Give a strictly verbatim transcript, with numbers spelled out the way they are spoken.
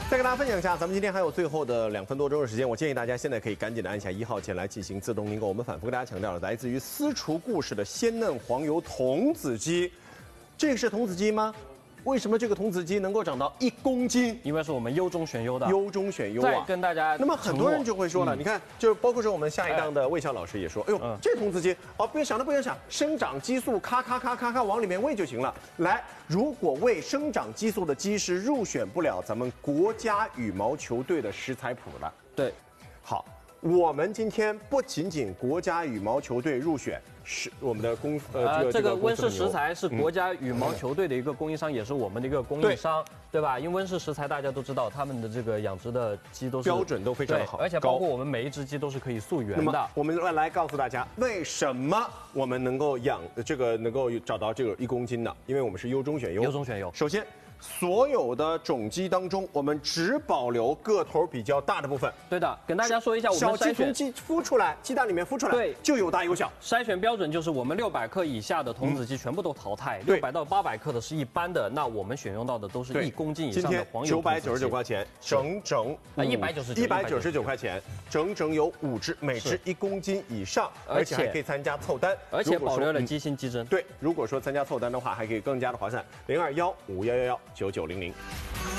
再跟大家分享一下，咱们今天还有最后的两分多钟的时间，我建议大家现在可以赶紧的按下一号键来进行自动订购。我们反复跟大家强调了，来自于私厨故事的鲜嫩黄油童子鸡，这个是童子鸡吗？为什么这个童子鸡能够长到一公斤？ 因为是我们优中选优的， 优中选优再啊！ 跟大家， 那么很多人就会说了， 嗯、 你看，就包括说我们下一档的魏笑老师也说，哎呦，嗯、这童子鸡哦，不用想都不用想，生长激素咔咔咔咔咔往里面喂就行了。来，如果喂生长激素的鸡是入选不了咱们国家羽毛球队的食材谱了。 对， 好。我们今天不仅仅国家羽毛球队入选，是我们的公呃这个这个温氏食材是国嗯家羽毛球队的一个供应商，也是我们的一个供应商，对吧？因为温氏食材大家都知道，他们的这个养殖的鸡都是标准都非常好， 而且包括我们每一只鸡都是可以溯源的。 那么我们来来告诉大家，为什么我们能够养这个能够找到这个一公斤呢？因为我们是优中选优， 优中选优。 首先，所有的种鸡当中，我们只保留个头比较大的部分。 对的，跟大家说一下，我们小鸡从鸡孵出来，鸡蛋里面孵出来， 对， 就有大有小。 筛选标准就是我们六百克以下的童子鸡全部都淘汰，六百到八百克的是一般的，那我们选用到的都是一公斤以上的黄油。 九百九十九块钱，整整啊一百九十九， 一百九十九块钱，整整有五只，每只一公斤以上，而且还可以参加凑单， 而且保留了鸡心鸡胗。 对，如果说参加凑单的话，还可以更加的划算。零二幺五幺幺幺九九零零。